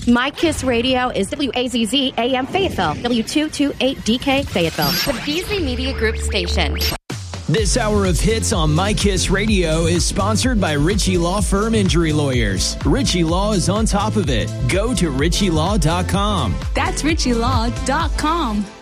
My Kiss Radio is WAZZ AM Fayetteville, W228DK Fayetteville, the Beasley Media Group station. This hour of hits on My Kiss Radio is sponsored by Ritchie Law Firm Injury Lawyers. Ritchie Law is on top of it. Go to ritchielaw.com. That's ritchielaw.com.